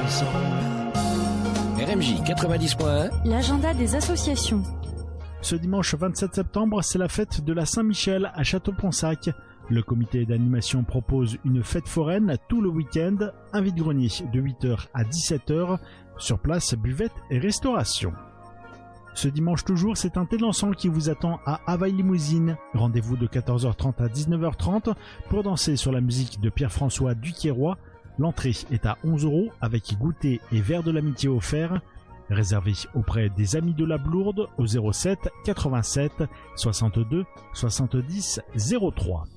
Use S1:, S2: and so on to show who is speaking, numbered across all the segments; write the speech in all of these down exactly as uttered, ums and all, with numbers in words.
S1: ensemble. R M J quatre-vingt-dix point un,
S2: l'agenda des associations.
S3: Ce dimanche vingt-sept septembre, c'est la fête de la Saint-Michel à Château-Ponsac. Le comité d'animation propose une fête foraine tout le week-end, un vide-grenier de huit heures à dix-sept heures, sur place, buvette et restauration. Ce dimanche toujours, c'est un thé dansant qui vous attend à Havaï Limousine. Rendez-vous de quatorze heures trente à dix-neuf heures trente pour danser sur la musique de Pierre-François Duquesroy. L'entrée est à onze euros avec goûter et verre de l'amitié offert. Réservé auprès des Amis de la Blourde au zéro sept quatre-vingt-sept soixante-deux soixante-dix zéro trois.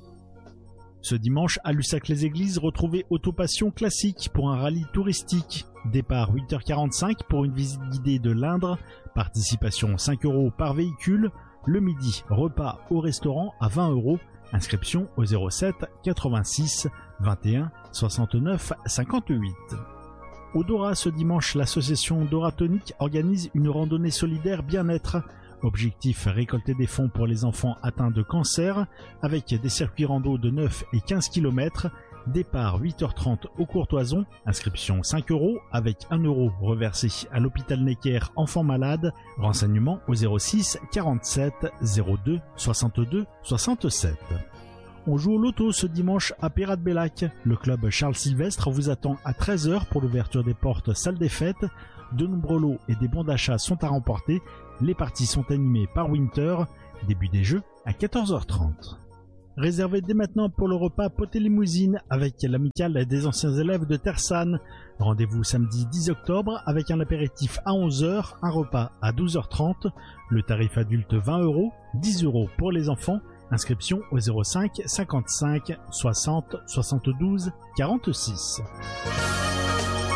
S3: Ce dimanche, à Lussac-les-Églises, retrouvez Autopassion classique pour un rallye touristique. Départ huit heures quarante-cinq pour une visite guidée de l'Indre. Participation cinq euros par véhicule. Le midi, repas au restaurant à vingt euros. Inscription au zéro sept quatre-vingt-six vingt et un soixante-neuf cinquante-huit. Au Dora, ce dimanche, l'association Doratonique organise une randonnée solidaire bien-être. Objectif, récolter des fonds pour les enfants atteints de cancer, avec des circuits rando de neuf et quinze kilomètres. Départ huit heures trente au Courtoison, inscription cinq euros, avec un euro reversé à l'hôpital Necker Enfants Malades. Renseignements au zéro six quarante-sept zéro deux soixante-deux soixante-sept. On joue au loto ce dimanche à Pérat-de-Bellac. Le club Charles Sylvestre vous attend à treize heures pour l'ouverture des portes salle des fêtes. De nombreux lots et des bons d'achat sont à remporter. Les parties sont animées par Winter. Début des jeux à quatorze heures trente. Réservé dès maintenant pour le repas Poté Limousine avec l'amicale des anciens élèves de Tersanne. Rendez-vous samedi dix octobre avec un apéritif à onze heures, un repas à douze heures trente. Le tarif adulte vingt euros, dix euros pour les enfants. Inscription au zéro cinq cinquante-cinq soixante soixante-douze quarante-six.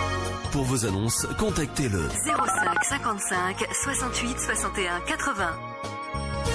S4: Pour vos annonces, contactez le
S5: zéro cinq cinquante-cinq soixante-huit soixante et un quatre-vingts.